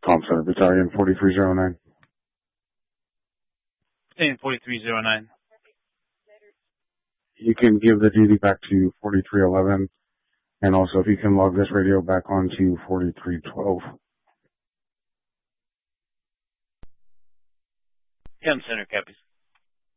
Com Center, Battalion 4309. Battalion 4309. You can give the duty back to 4311, and also if you can log this radio back on to 4312. Com Center, copies.